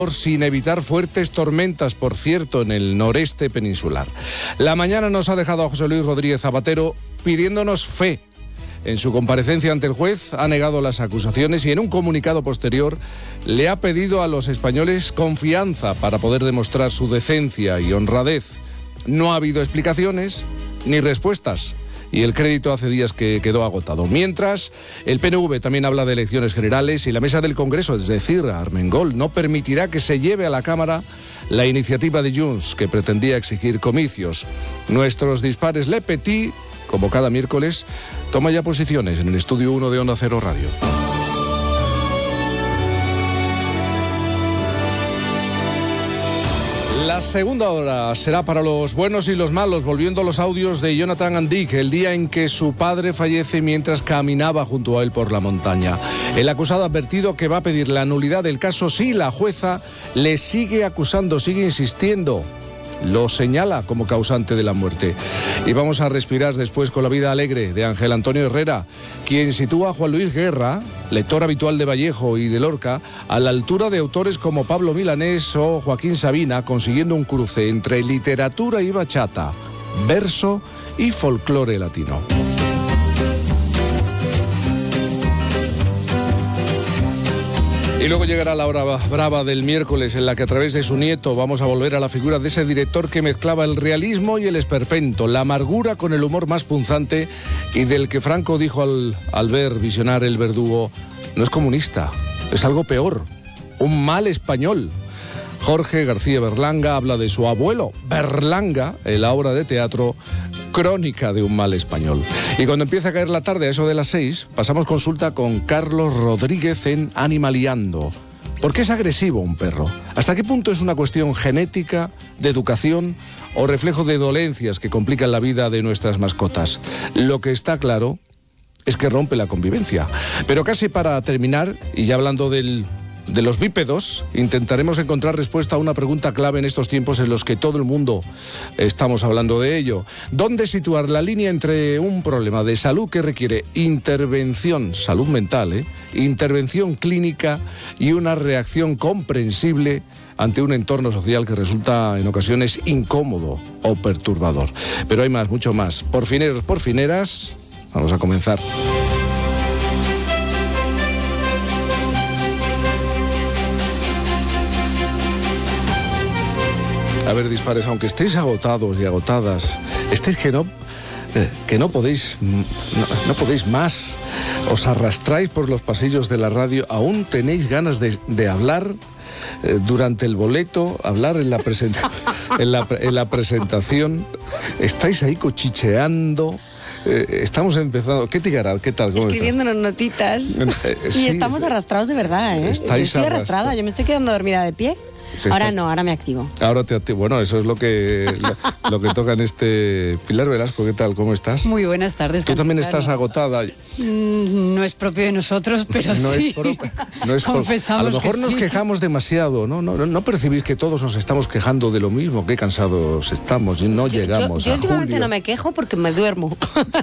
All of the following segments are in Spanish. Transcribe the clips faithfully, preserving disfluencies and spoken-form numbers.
sin evitar fuertes tormentas, por cierto, en el noreste peninsular. La mañana nos ha dejado a José Luis Rodríguez Zapatero pidiéndonos fe. En su comparecencia ante el juez ha negado las acusaciones y en un comunicado posterior le ha pedido a los españoles confianza para poder demostrar su decencia y honradez. No ha habido explicaciones ni respuestas y el crédito hace días que quedó agotado. Mientras, el P N V también habla de elecciones generales y la mesa del Congreso, es decir, Armengol, no permitirá que se lleve a la Cámara la iniciativa de Junts que pretendía exigir comicios. Nuestros dispares Le Petit, como cada miércoles, toma ya posiciones en el estudio uno de Onda Cero Radio. La segunda hora será para los buenos y los malos, volviendo a los audios de Jonathan Andic, el día en que su padre fallece mientras caminaba junto a él por la montaña. El acusado ha advertido que va a pedir la nulidad del caso si la jueza le sigue acusando, sigue insistiendo. Lo señala como causante de la muerte. Y vamos a respirar después con la vida alegre de Ángel Antonio Herrera, quien sitúa a Juan Luis Guerra, lector habitual de Vallejo y de Lorca, a la altura de autores como Pablo Milanés o Joaquín Sabina, consiguiendo un cruce entre literatura y bachata, verso y folclore latino. Y luego llegará la hora brava del miércoles, en la que a través de su nieto vamos a volver a la figura de ese director que mezclaba el realismo y el esperpento, la amargura con el humor más punzante, y del que Franco dijo al, al ver visionar El Verdugo: no es comunista, es algo peor, un mal español. Jorge García Berlanga habla de su abuelo Berlanga en la obra de teatro Crónica de un mal español. Y cuando empieza a caer la tarde, a eso de las seis, pasamos consulta con Carlos Rodríguez en Animaliando. ¿Por qué es agresivo un perro? ¿Hasta qué punto es una cuestión genética, de educación o reflejo de dolencias que complican la vida de nuestras mascotas? Lo que está claro es que rompe la convivencia. Pero casi para terminar, y ya hablando del... de los bípedos, intentaremos encontrar respuesta a una pregunta clave en estos tiempos en los que todo el mundo estamos hablando de ello. ¿Dónde situar la línea entre un problema de salud que requiere intervención, salud mental, ¿eh? intervención clínica, y una reacción comprensible ante un entorno social que resulta en ocasiones incómodo o perturbador? Pero hay más, mucho más. Porfineros, porfineras, vamos a comenzar. A ver, dispares, aunque estéis agotados y agotadas, estéis que no, eh, que no podéis, no, no podéis más, os arrastráis por los pasillos de la radio, aún tenéis ganas de, de hablar eh, durante el boleto, hablar en la, presenta- en, la, en la presentación, estáis ahí cuchicheando. Eh, estamos empezando. ¿Qué tigará? ¿Qué tal? ¿Cómo Escribiéndonos estás? notitas. Eh, y sí, estamos arrastrados de verdad, ¿eh? Yo estoy arrastrada, yo me estoy quedando dormida de pie. Ahora está... no, ahora me activo. Ahora te activo. Bueno, eso es lo que lo, lo que toca en este... Pilar Velasco, ¿qué tal? ¿Cómo estás? Muy buenas tardes. Tú también claro. estás agotada. Mm, no es propio de nosotros, pero no sí. Es pro... no es Confesamos pro... A lo mejor que nos sí. quejamos demasiado, ¿no? No, no, no percibís que todos nos estamos quejando de lo mismo, qué cansados estamos y no yo, llegamos yo, yo a últimamente julio. No me quejo porque me duermo.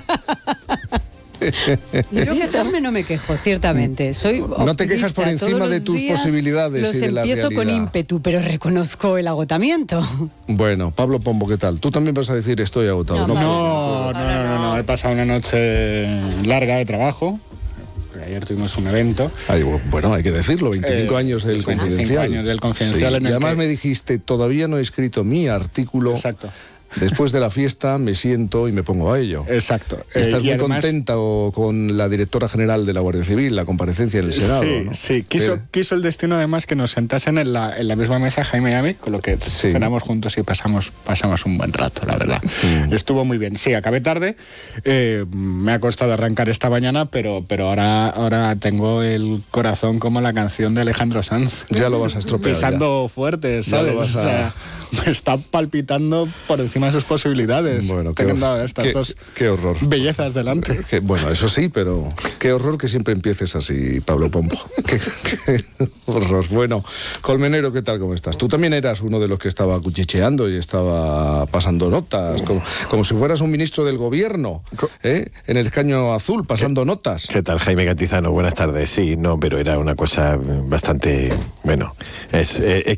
Yo quejarme no me quejo, ciertamente. Soy no te quejas por encima de tus posibilidades los y de la realidad. Empiezo con ímpetu, pero reconozco el agotamiento. Bueno, Pablo Pombo, ¿qué tal? Tú también vas a decir estoy agotado. No, no, no, no, no, no, no. He pasado una noche larga de trabajo. Ayer tuvimos un evento. Ay, bueno, hay que decirlo, veinticinco eh, años del Confidencial. veinticinco años del Confidencial. Sí. En el y además que... me dijiste, todavía no he escrito mi artículo. Exacto. Después de la fiesta me siento y me pongo a ello. Exacto. Estás eh, muy además... contenta con la directora general de la Guardia Civil, la comparecencia en el Senado, sí, ¿no? Sí, quiso, Pero... quiso el destino además que nos sentasen en la, en la misma mesa Jaime y a mí, con lo que sí. cenamos juntos y pasamos, pasamos un buen rato, la verdad. Mm. Estuvo muy bien. Sí, acabé tarde, eh, me ha costado arrancar esta mañana, pero, pero ahora, ahora tengo el corazón como la canción de Alejandro Sanz. Ya lo vas a estropear. Pisando ya. fuerte, ¿sabes? Ya lo vas a... O sea, me está palpitando por encima de sus posibilidades. Bueno, qué, teniendo hor- estas qué, dos qué horror. bellezas delante. Que, bueno, eso sí, pero qué horror que siempre empieces así, Pablo Pombo. qué, qué horror. Bueno, Colmenero, ¿qué tal? ¿Cómo estás? Tú también eras uno de los que estaba cuchicheando y estaba pasando notas, como, como si fueras un ministro del gobierno, ¿eh? En el escaño azul, pasando ¿Qué, notas. ¿Qué tal, Jaime Cantizano? Buenas tardes. Sí, no, pero era una cosa bastante... Bueno, es... Eh,